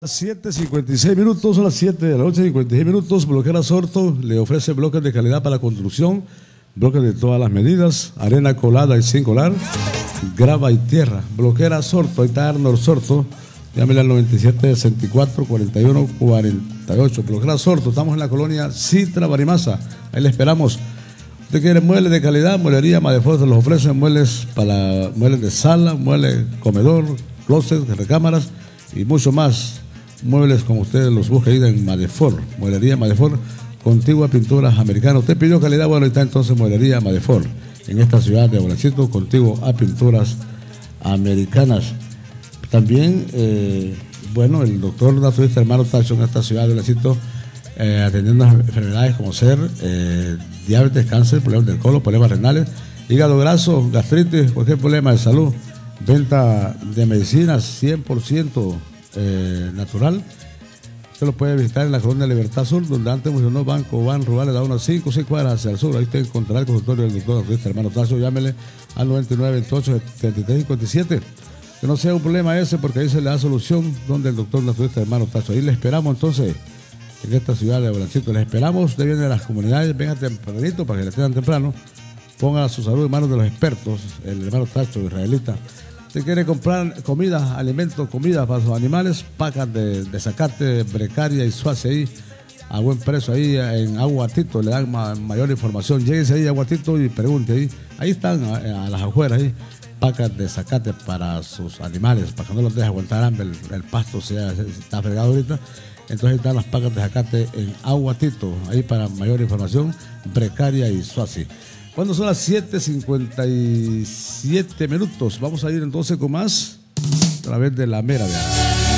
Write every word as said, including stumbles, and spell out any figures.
siete cincuenta y seis minutos, son las siete de la noche, cincuenta y seis minutos. Bloquera Sorto le ofrece bloques de calidad para construcción, bloques de todas las medidas, arena colada y sin colar, grava y tierra. Bloquera Sorto, ahí está Arnold Sorto, llámele al noventa y siete sesenta y cuatro cuarenta y uno cuarenta y ocho. Bloquera Sorto, estamos en la colonia Citra Barimasa, ahí le esperamos. Usted quiere muebles de calidad, mueblería Madefort se los ofrece, muebles para muebles de sala, muebles comedor, closet, recámaras y mucho más. Muebles como ustedes los busca ahí en Madefort, mueblería Madefort, contigua pinturas americanas. Usted pidió calidad, bueno, ahí está entonces mueblería Madefort, en esta ciudad de Bolacito, contiguo a pinturas americanas. También, eh, bueno, el doctor naturista hermano Tacho en esta ciudad de Bolacito, eh, atendiendo enfermedades como ser eh, diabetes, cáncer, problemas del colon, problemas renales, hígado graso, gastritis, cualquier problema de salud. Venta de medicinas cien por ciento eh, natural. Usted lo puede visitar en la colonia Libertad Sur, donde antes funcionó Banco Ban Rural, da unas cinco o seis cuadras hacia el sur. Ahí usted encontrará el consultorio del doctor naturista hermano Tacho. Llámele al noventa y nueve veintiocho setenta y tres cincuenta y siete. Que no sea un problema ese, porque ahí se le da solución, donde el doctor naturista hermano Tacho. Ahí le esperamos entonces en esta ciudad de Bolacito. Les esperamos, usted viene de las comunidades, venga tempranito para que le tengan temprano, ponga su salud en manos de los expertos, el hermano Tacho, israelita. Si quiere comprar comida, alimentos, comida para sus animales, pacas de, de zacate, brecaria y suace ahí, a buen precio ahí en Aguatito, le dan ma, mayor información. Lléguese ahí a Aguatito y pregunte ahí, ahí están a, a las afueras ahí, pacas de zacate para sus animales, para que no los deje aguantar hambre, el, el pasto sea, está fregado ahorita. Entonces ahí están las pacas de zacate en Aguatito, ahí para mayor información, brecaria y suace. Cuando son las siete cincuenta y siete minutos, vamos a ir entonces con más a través de la mera de